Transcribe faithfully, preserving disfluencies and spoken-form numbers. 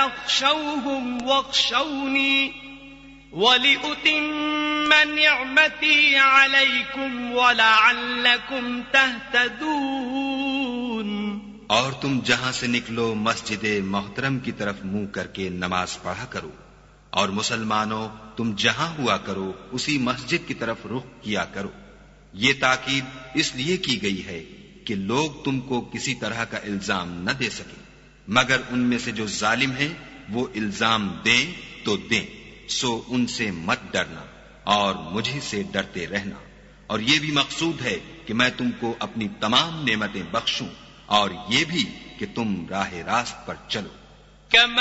तख्शौहुम वख्शौनी वलिउतिम्म निअमती अलैकुम वलअल्लकुम तहतदून। और तुम जहां से निकलो मस्जिद मोहतरम की तरफ मुंह करके नमाज पढ़ा करो, और मुसलमानों तुम जहां हुआ करो उसी मस्जिद की तरफ रुख किया करो। ये ताकीद इसलिए की गई है कि लोग तुमको किसी तरह का इल्जाम न दे सके, मगर उनमें से जो जालिम हैं वो इल्जाम दें तो दें, सो उनसे मत डरना और मुझे से डरते रहना। और ये भी मकसूद है कि मैं तुमको अपनी तमाम नेमतें बख्शूं और ये भी कि तुम राह रास्त पर चलो।